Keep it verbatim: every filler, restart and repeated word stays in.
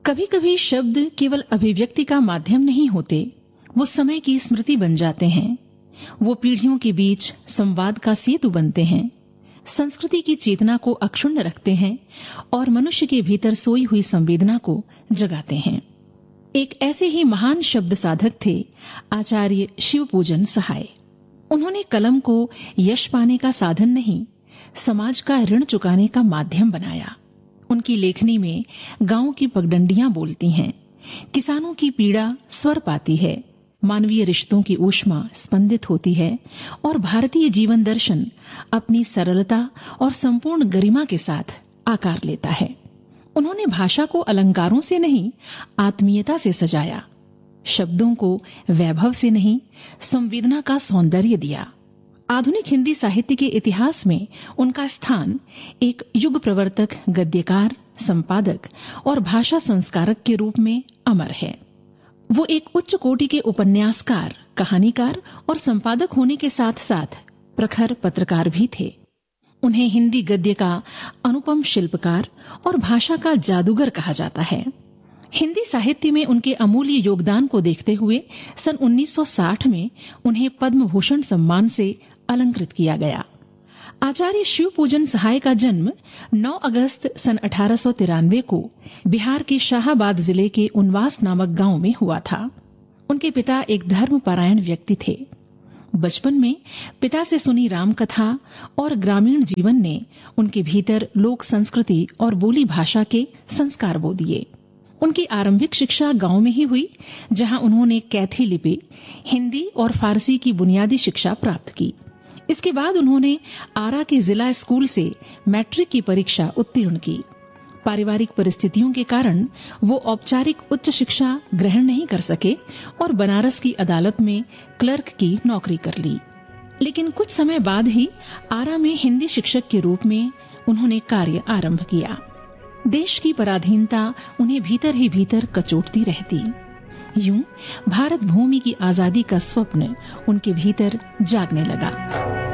कभी कभी शब्द केवल अभिव्यक्ति का माध्यम नहीं होते, वो समय की स्मृति बन जाते हैं। वो पीढ़ियों के बीच संवाद का सेतु बनते हैं, संस्कृति की चेतना को अक्षुण्ण रखते हैं और मनुष्य के भीतर सोई हुई संवेदना को जगाते हैं। एक ऐसे ही महान शब्द साधक थे आचार्य शिवपूजन सहाय। उन्होंने कलम को यश पाने का साधन नहीं, समाज का ऋण चुकाने का माध्यम बनाया। उनकी लेखनी में गांव की पगडंडियां बोलती हैं, किसानों की पीड़ा स्वर पाती है, मानवीय रिश्तों की ऊष्मा स्पंदित होती है और भारतीय जीवन दर्शन अपनी सरलता और संपूर्ण गरिमा के साथ आकार लेता है। उन्होंने भाषा को अलंकारों से नहीं, आत्मीयता से सजाया। शब्दों को वैभव से नहीं, संवेदना का सौंदर्य दिया। आधुनिक हिंदी साहित्य के इतिहास में उनका स्थान एक युग प्रवर्तक, गद्यकार, संपादक और भाषा संस्कारक के रूप में अमर है। वो एक उच्च कोटि के उपन्यासकार, कहानीकार और संपादक होने के साथ साथ प्रखर पत्रकार भी थे। उन्हें हिंदी गद्य का अनुपम शिल्पकार और भाषा का जादूगर कहा जाता है। हिंदी साहित्य में उनके अमूल्य योगदान को देखते हुए सन उन्नीस सौ साठ में उन्हें पद्म भूषण सम्मान से अलंकृत किया गया। आचार्य शिवपूजन सहाय का जन्म नौ अगस्त सन अठारह सौ तिरानवे को बिहार के शाहाबाद जिले के उनवास नामक गांव में हुआ था। उनके पिता एक धर्मपरायण व्यक्ति थे। बचपन में पिता से सुनी राम कथा और ग्रामीण जीवन ने उनके भीतर लोक संस्कृति और बोली भाषा के संस्कार बो दिए। उनकी आरंभिक शिक्षा गांव में ही हुई, जहां उन्होंने कैथी लिपि, हिंदी और फारसी की बुनियादी शिक्षा प्राप्त की। इसके बाद उन्होंने आरा के जिला स्कूल से मैट्रिक की परीक्षा उत्तीर्ण की। पारिवारिक परिस्थितियों के कारण वो औपचारिक उच्च शिक्षा ग्रहण नहीं कर सके और बनारस की अदालत में क्लर्क की नौकरी कर ली। लेकिन कुछ समय बाद ही आरा में हिंदी शिक्षक के रूप में उन्होंने कार्य आरंभ किया। देश की पराधीनता उन्हें भीतर ही भीतर कचोटती रहती। यूं भारत भूमि की आजादी का स्वप्न उनके भीतर जागने लगा।